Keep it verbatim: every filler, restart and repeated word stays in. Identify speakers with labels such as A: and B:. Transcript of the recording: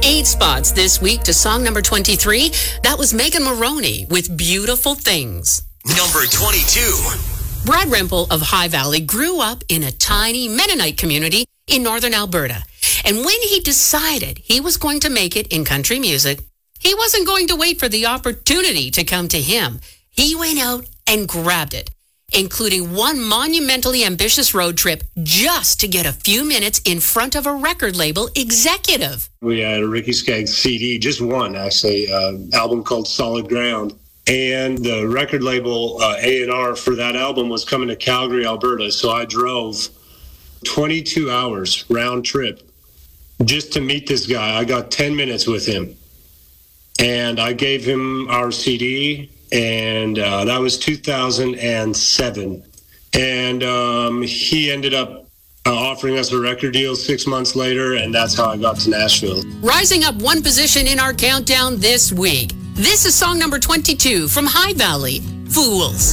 A: Eight spots this week to song number twenty-three. That was Megan Moroney with Beautiful Things.
B: Number twenty-two.
A: Brad Rempel of High Valley grew up in a tiny Mennonite community in northern Alberta. And when he decided he was going to make it in country music, he wasn't going to wait for the opportunity to come to him. He went out and grabbed it, including one monumentally ambitious road trip just to get a few minutes in front of a record label executive.
C: We had a Ricky Skaggs C D, just one actually, uh, album called Solid Ground. And the record label uh, A and R for that album was coming to Calgary, Alberta. So I drove twenty-two hours round trip just to meet this guy. I got ten minutes with him. And I gave him our C D, and uh, that was two thousand seven. And um, he ended up uh, offering us a record deal six months later, and that's how I got to Nashville.
A: Rising up one position in our countdown this week. This is song number twenty-two from High Valley, Fools.